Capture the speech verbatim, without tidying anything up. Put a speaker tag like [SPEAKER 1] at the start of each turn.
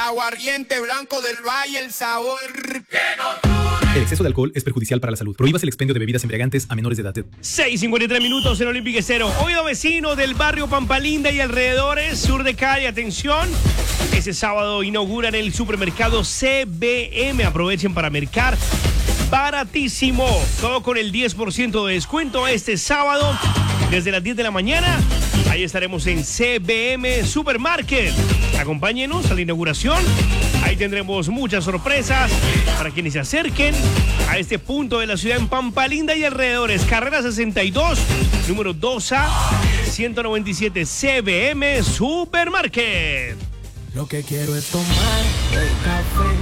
[SPEAKER 1] Aguardiente blanco del Valle, el sabor.
[SPEAKER 2] El exceso de alcohol es perjudicial para la salud. Prohíbas el expendio de bebidas embriagantes a menores de edad.
[SPEAKER 3] seis cincuenta y tres minutos en Olympic Estéreo. Oído vecino del barrio Pampalinda y alrededores, sur de Cali, atención. Ese sábado inauguran el supermercado C B M. Aprovechen para mercar baratísimo. Todo con el diez por ciento de descuento este sábado desde las diez de la mañana. Ahí estaremos en C B M Supermarket. Acompáñenos a la inauguración. Ahí tendremos muchas sorpresas para quienes se acerquen a este punto de la ciudad en Pampalinda y alrededores. Carrera sesenta y dos, número dos A, ciento noventa y siete, C B M Supermarket.
[SPEAKER 4] Lo que quiero es tomar el café